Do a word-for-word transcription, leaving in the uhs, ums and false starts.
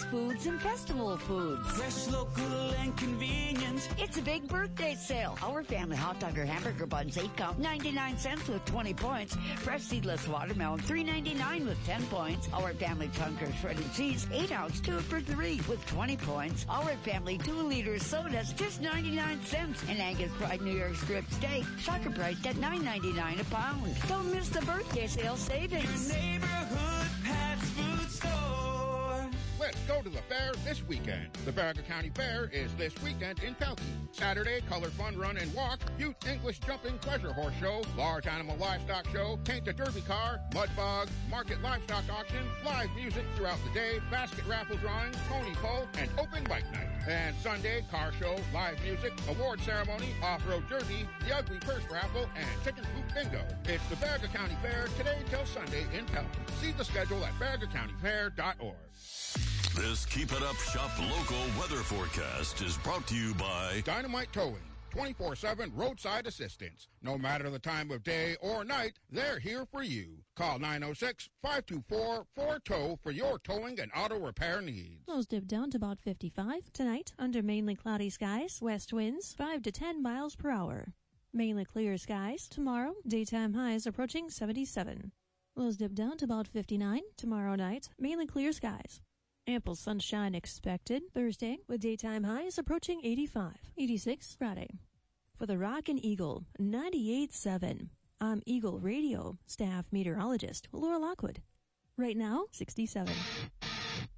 fast foods and festival foods. Fresh, local, and convenient. It's a big birthday sale. Our family hot dog or hamburger buns, eight count, ninety-nine cents with twenty points. Fresh seedless watermelon, three ninety-nine with ten points. Our family chunker shredded cheese, eight ounce, two for three with twenty points. Our family two liter sodas, just ninety-nine cents. And Angus Pride New York strip steak, shocker priced at nine ninety-nine a pound. Don't miss the birthday sale savings. Your neighborhood Pat's Food Store. Let's go to the fair this weekend. The Baraga County Fair is this weekend in Pelkey. Saturday, color fun run and walk, youth English jumping pleasure horse show, large animal livestock show, paint the derby car, mud bog, market livestock auction, live music throughout the day, basket raffle drawing, pony pull, and open bike night. And Sunday, car show, live music, award ceremony, off-road derby, the ugly purse raffle, and chicken coop bingo. It's the Baraga County Fair today till Sunday in Pelkey. See the schedule at baraga county fair dot org. This Keep It Up Shop local weather forecast is brought to you by Dynamite Towing, twenty-four seven roadside assistance. No matter the time of day or night, they're here for you. Call nine oh six, five two four, four T O W for your towing and auto repair needs. Lows dip down to about fifty-five tonight under mainly cloudy skies, west winds five to ten miles per hour. Mainly clear skies tomorrow, daytime highs approaching seventy-seven. Lows dip down to about fifty-nine tomorrow night, mainly clear skies. Ample sunshine expected Thursday with daytime highs approaching eighty-five. eighty-six Friday. For the Rockin' Eagle ninety-eight point seven, I'm Eagle Radio staff meteorologist Laura Lockwood. Right now, sixty-seven.